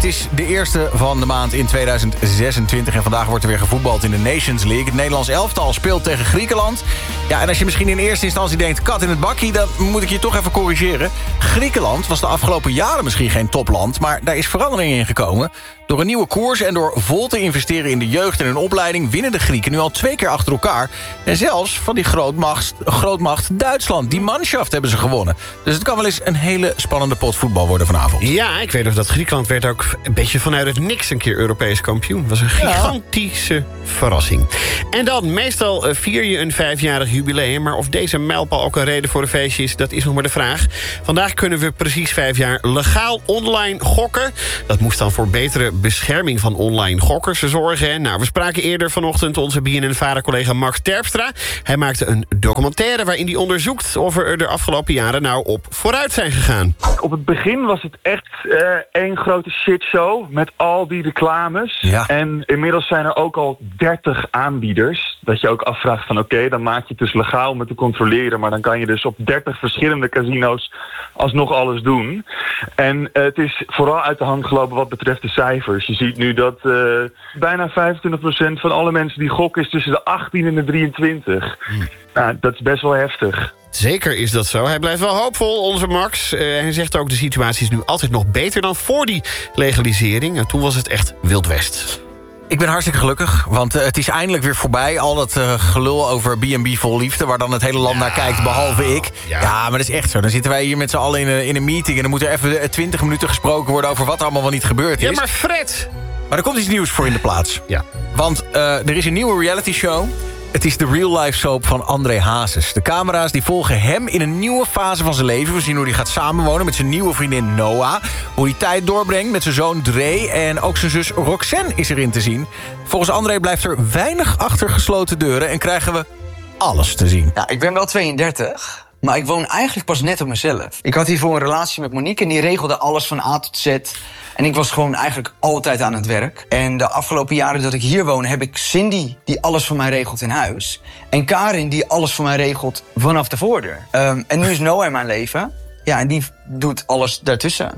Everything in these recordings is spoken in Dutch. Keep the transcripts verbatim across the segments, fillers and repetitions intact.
Het is de eerste van de maand in tweeduizend zesentwintig... en vandaag wordt er weer gevoetbald in de Nations League. Het Nederlands elftal speelt tegen Griekenland. Ja, en als je misschien in eerste instantie denkt... kat in het bakkie, dan moet ik je toch even corrigeren. Griekenland was de afgelopen jaren misschien geen topland... maar daar is verandering in gekomen. Door een nieuwe koers en door vol te investeren in de jeugd en hun opleiding... winnen de Grieken nu al twee keer achter elkaar. En zelfs van die grootmacht, grootmacht Duitsland. Die Mannschaft hebben ze gewonnen. Dus het kan wel eens een hele spannende pot voetbal worden vanavond. Ja, ik weet nog dat Griekenland werd ook een beetje vanuit het niks... een keer Europees kampioen. Dat was een gigantische ja. verrassing. En dan, meestal vier je een vijfjarig jubileum... maar of deze mijlpaal ook een reden voor een feestje is... dat is nog maar de vraag. Vandaag kunnen we precies vijf jaar legaal online gokken. Dat moest dan voor betere bescherming van online gokkers zorgen. Nou, we spraken eerder vanochtend onze B N N-vader-collega Max Terpstra. Hij maakte een documentaire waarin hij onderzoekt... of er de afgelopen jaren nou op vooruit zijn gegaan. Op het begin was het echt uh, één grote shitshow met al die reclames. Ja. En inmiddels zijn er ook al dertig aanbieders. Dat je ook afvraagt van oké, okay, dan maak je het dus legaal om het te controleren. Maar dan kan je dus op dertig verschillende casino's alsnog alles doen. En uh, het is vooral uit de hand gelopen wat betreft de cijfers. Je ziet nu dat uh, bijna vijfentwintig procent van alle mensen die gokken is tussen de achttien en de drieëntwintig. Hmm. Nou, dat is best wel heftig. Zeker is dat zo. Hij blijft wel hoopvol, onze Max. Uh, hij zegt ook, de situatie is nu altijd nog beter dan voor die legalisering. En toen was het echt Wild West. Ik ben hartstikke gelukkig, want uh, het is eindelijk weer voorbij. Al dat uh, gelul over B en B vol liefde... waar dan het hele land ja, naar kijkt, behalve ik. Ja. ja, maar dat is echt zo. Dan zitten wij hier met z'n allen in een, in een meeting... en dan moet er even twintig minuten gesproken worden... over wat er allemaal wel niet gebeurd is. Ja, maar Fred... Maar er komt iets nieuws voor in de plaats. Ja. Want uh, er is een nieuwe reality show... Het is de real-life soap van André Hazes. De camera's die volgen hem in een nieuwe fase van zijn leven. We zien hoe hij gaat samenwonen met zijn nieuwe vriendin Noah. Hoe hij tijd doorbrengt met zijn zoon Dre. En ook zijn zus Roxanne is erin te zien. Volgens André blijft er weinig achter gesloten deuren... en krijgen we alles te zien. Ja, ik ben wel tweeëndertig... maar ik woon eigenlijk pas net op mezelf. Ik had hiervoor een relatie met Monique... en die regelde alles van A tot Z... En ik was gewoon eigenlijk altijd aan het werk. En de afgelopen jaren dat ik hier woon... heb ik Cindy, die alles voor mij regelt in huis. En Karin, die alles voor mij regelt vanaf de voordeur. Um, en nu is Noah in mijn leven. Ja, en die doet alles daartussen.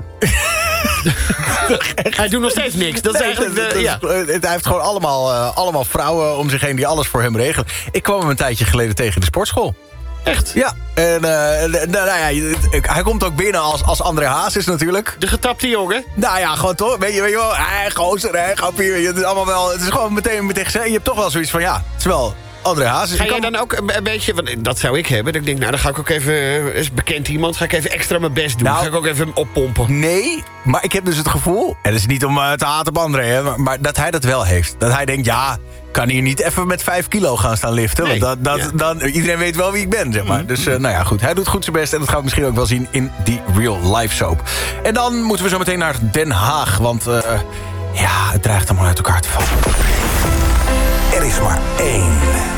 Hij doet nog steeds niks. Dat is nee, eigenlijk de, dat, ja. dat is, hij heeft gewoon allemaal, uh, allemaal vrouwen om zich heen... die alles voor hem regelen. Ik kwam hem een tijdje geleden tegen in de sportschool. Echt? Ja, en uh, nou, nou ja, hij komt ook binnen als, als André Hazes natuurlijk. De getapte jongen? Nou ja, gewoon toch, weet je, weet je wel, hey, gozer, hè, grappie, het is allemaal wel, het is gewoon meteen, meteen gezegd. Je hebt toch wel zoiets van, ja, het is wel André Hazes. Ga jij dan ook een, een beetje, want dat zou ik hebben, dat ik denk, nou, dan ga ik ook even, is bekend iemand, ga ik even extra mijn best doen. Nou, ga ik ook even oppompen. Nee, maar ik heb dus het gevoel, en het is niet om uh, te haten op André, hè, maar, maar dat hij dat wel heeft. Dat hij denkt, ja... kan hier niet even met vijf kilo gaan staan liften. Nee, want dat, dat, ja. dan, iedereen weet wel wie ik ben, zeg maar. Mm. Dus uh, nou ja, goed. Hij doet goed zijn best. En dat gaan we misschien ook wel zien in die real life soap. En dan moeten we zo meteen naar Den Haag. Want uh, ja, het dreigt allemaal uit elkaar te vallen. Er is maar één